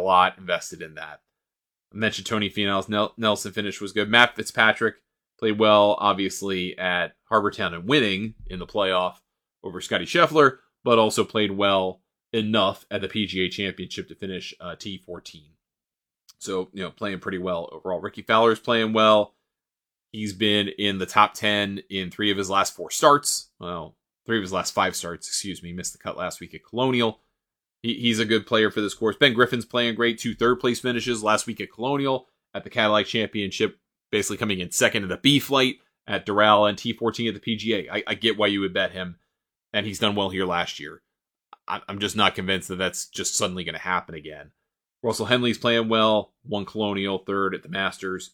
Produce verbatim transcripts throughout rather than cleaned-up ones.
lot invested in that. I mentioned Tony Finau's Nel- Nelson finish was good. Matt Fitzpatrick played well, obviously, at Harbortown and winning in the playoff over Scotty Scheffler, but also played well enough at the P G A Championship to finish uh, T fourteen. So, you know, playing pretty well overall. Ricky Fowler's playing well. He's been in the top ten in three of his last four starts. Well, three of his last five starts, excuse me. Missed the cut last week at Colonial. He, he's a good player for this course. Ben Griffin's playing great. Two third-place finishes last week at Colonial, at the Cadillac Championship, basically coming in second in the B flight at Doral and T fourteen at the P G A. I, I get why you would bet him, and he's done well here last year. I, I'm just not convinced that that's just suddenly going to happen again. Russell Henley's playing well, won Colonial, third at the Masters.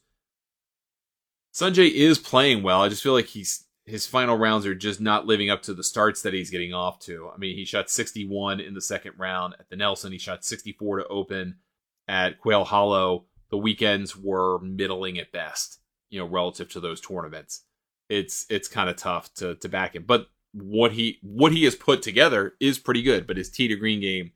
Sungjae is playing well. I just feel like he's his final rounds are just not living up to the starts that he's getting off to. I mean, he shot sixty-one in the second round at the Nelson. He shot sixty-four to open at Quail Hollow. The weekends were middling at best, you know, relative to those tournaments. It's it's kind of tough to to back him. But what he what he has put together is pretty good. But his tee to green game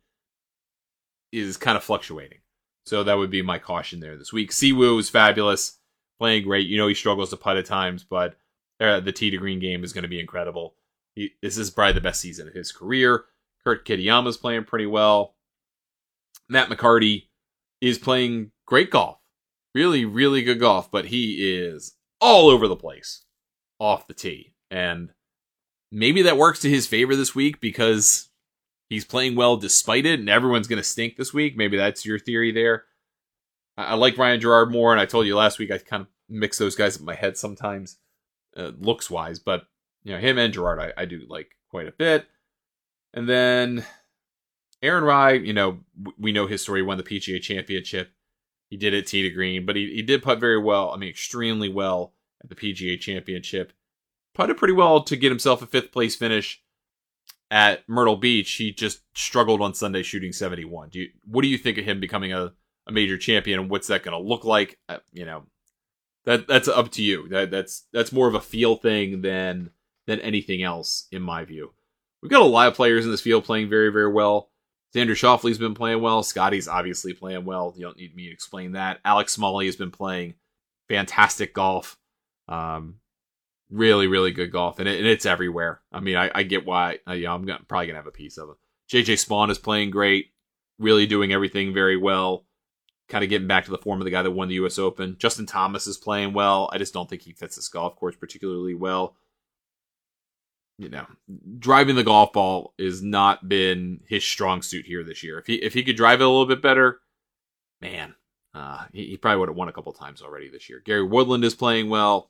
is kind of fluctuating. So that would be my caution there this week. Siwoo is fabulous, playing great. You know he struggles to putt at times, but uh, the tee to green game is going to be incredible. He, this is probably the best season of his career. Kurt Kitayama's playing pretty well. Matt McCarty is playing great golf. Really, really good golf, but he is all over the place off the tee. And maybe that works to his favor this week because he's playing well despite it, and everyone's going to stink this week. Maybe that's your theory there. I, I like Ryan Gerard more, and I told you last week I kind of mix those guys up in my head sometimes, uh, looks-wise. But you know, him and Gerard I, I do like quite a bit. And then Aaron Rai, you know, we know his story. He won the P G A Championship. He did it tee to green, but he, he did putt very well. I mean, extremely well at the P G A Championship. Putted pretty well to get himself a fifth place finish at Myrtle Beach. He just struggled on Sunday shooting seventy-one. Do you, what do you think of him becoming a, a major champion, and what's that going to look like? Uh, you know, that that's up to you. That that's that's more of a feel thing than than anything else, in my view. We've got a lot of players in this field playing very, very well. Xander Schauffele's been playing well. Scotty's obviously playing well. You don't need me to explain that. Alex Smalley has been playing fantastic golf. Um, really, really good golf. And, it, and it's everywhere. I mean, I, I get why. Uh, yeah, I'm gonna, probably going to have a piece of it. J J Spawn is playing great. Really doing everything very well. Kind of getting back to the form of the guy that won the U S Open. Justin Thomas is playing well. I just don't think he fits this golf course particularly well. You know, driving the golf ball has not been his strong suit here this year. If he if he could drive it a little bit better, man, uh, he, he probably would have won a couple times already this year. Gary Woodland is playing well.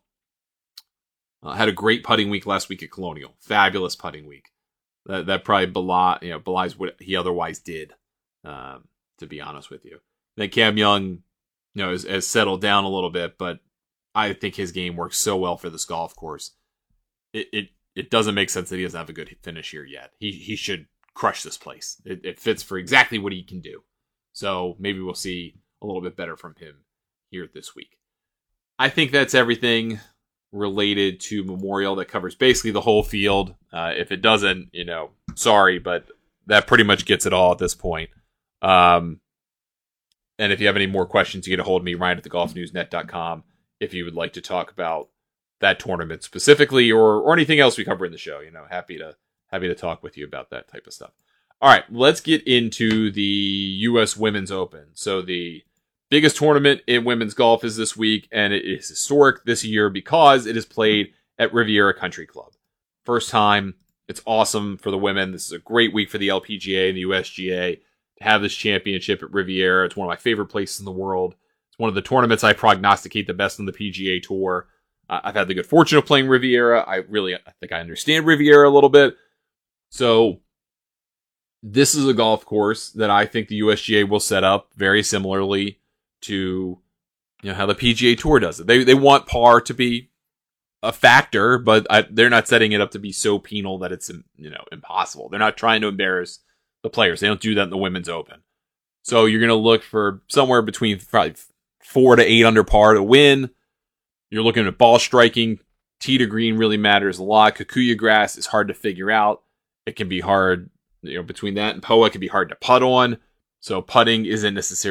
Uh, had a great putting week last week at Colonial. Fabulous putting week. That that probably belie, you know, belies what he otherwise did, um, to be honest with you. Then Cam Young, you know, has, has settled down a little bit, but I think his game works so well for this golf course. It it It doesn't make sense that he doesn't have a good finish here yet. He he should crush this place. It, it fits for exactly what he can do. So maybe we'll see a little bit better from him here this week. I think that's everything related to Memorial. That covers basically the whole field. Uh, if it doesn't, you know, sorry, but that pretty much gets it all at this point. Um, and if you have any more questions, you get a hold of me, Ryan at the golf news net dot com, if you would like to talk about that tournament specifically, or or anything else we cover in the show. You know, happy to happy to talk with you about that type of stuff. All right, let's get into the U S Women's Open. So the biggest tournament in women's golf is this week, and it is historic this year because it is played at Riviera Country Club. First time. It's awesome for the women. This is a great week for the L P G A and the U S G A to have this championship at Riviera. It's one of my favorite places in the world. It's one of the tournaments I prognosticate the best on the P G A Tour. Uh, I've had the good fortune of playing Riviera. I really, I think I understand Riviera a little bit. So this is a golf course that I think the U S G A will set up very similarly to, you know, how the P G A Tour does it. They they want par to be a factor, but I, they're not setting it up to be so penal that it's, you know, impossible. They're not trying to embarrass the players. They don't do that in the Women's Open. So you're going to look for somewhere between probably four to eight under par to win. You're looking at ball striking. Tee to green really matters a lot. Kikuyu grass is hard to figure out. It can be hard, you know, between that and P O A, it can be hard to putt on. So putting isn't necessarily